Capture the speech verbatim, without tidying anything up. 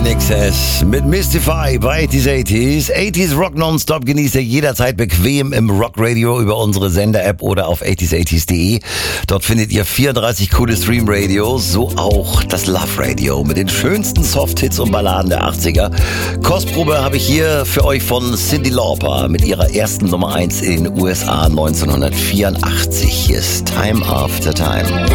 In Excess mit Mystify bei achtziger achtziger. achtziger Rock Nonstop genießt ihr jederzeit bequem im Rockradio über unsere Sender-App oder auf achtziger achtziger punkt de. Dort findet ihr vierunddreißig coole Stream-Radios, so auch das Love Radio mit den schönsten Soft-Hits und Balladen der achtziger. Kostprobe habe ich hier für euch von Cyndi Lauper mit ihrer ersten Nummer eins in den U S A neunzehnhundertvierundachtzig. Hier ist Time After Time.